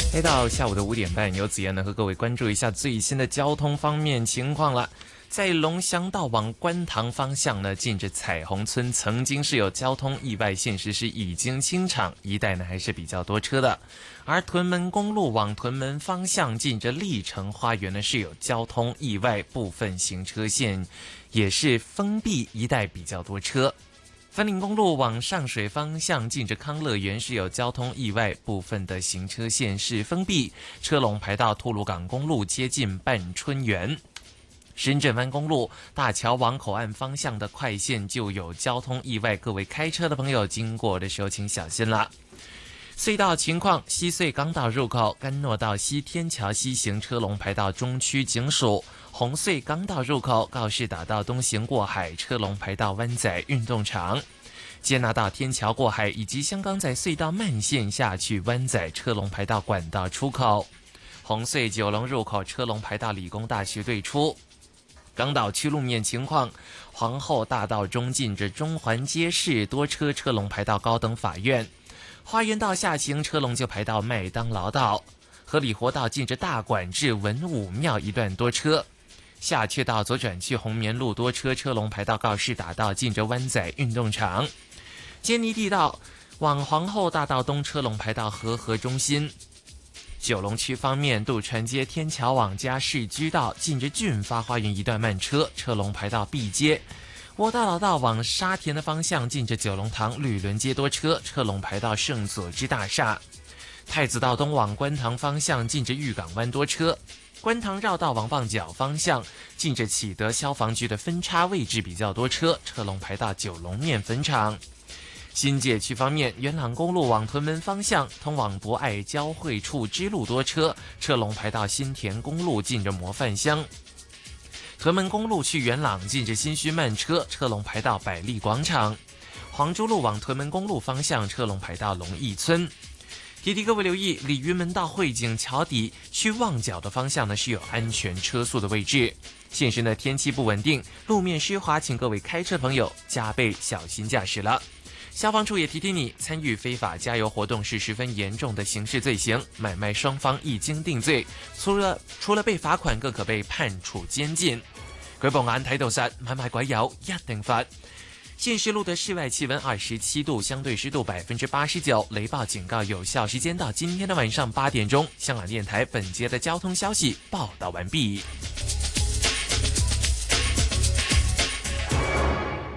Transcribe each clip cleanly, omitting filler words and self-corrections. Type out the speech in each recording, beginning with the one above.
来到下午的5点半，由子妍呢和各位关注一下最新的交通方面情况了。在龙翔道往观塘方向呢，近着彩虹村曾经是有交通意外，现实是已经清场，一带呢还是比较多车的。而屯门公路往屯门方向，近着丽城花园呢是有交通意外，部分行车线也是封闭，一带比较多车。芬林公路往上水方向，近着康乐园是有交通意外，部分的行车线是封闭，车龙排到吐鲁港公路接近半春园。深圳湾公路大桥往口岸方向的快线就有交通意外，各位开车的朋友经过的时候请小心了。隧道情况，西隧港岛入口甘诺道西天桥西行车龙排到中区警署，红隧港岛入口告士打道东行过海车龙排到湾仔运动场，接纳到天桥过海以及香港仔隧道慢线下去湾仔车龙排到管道出口，红隧九龙入口车龙排到理工大学对出。港岛区路面情况，皇后大道中近着中环街市多车，车龙排到高等法院，花园道下行车龙就排到麦当劳道，和里活道近着大馆至文武庙一段多车，下阙道左转去红棉路多车，车龙排到告士打道近着湾仔运动场，坚尼地道往皇后大道东车龙排到和合中心。九龙区方面，渡船街天桥往嘉市居道近着俊发花园一段慢车，车龙排到碧街。窝大老道往沙田的方向，近着九龙塘旅伦街多车，车龙排到圣佐治大厦。太子道东往观塘方向，近着玉港湾多车。观塘绕道往旺角方向，近着启德消防局的分叉位置比较多车，车龙排到九龙面粉厂。新界区方面，元朗公路往屯门方向，通往博爱交汇处支路多车，车龙排到新田公路近着模范乡。屯门公路去元朗近着新墟慢车，车龙排到百丽广场。黄珠路往屯门公路方向，车龙排到龙义村。提提各位留意，鲤鱼门到汇景桥底去旺角的方向呢是有安全车速的位置。现时呢天气不稳定，路面湿滑，请各位开车朋友加倍小心驾驶了。消防处也提提你，参与非法加油活动是十分严重的刑事罪行，买卖双方一经定罪，除了被罚款，更可被判处监禁。舉報眼睇到實，買賣鬼油一定罰。現時路的室外氣溫27度，相對濕度89%，雷暴警告有效時間到今天的晚上8點鐘。香港電台本節的交通消息報道完畢。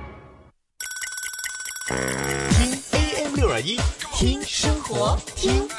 聽 AM621，聽生活，聽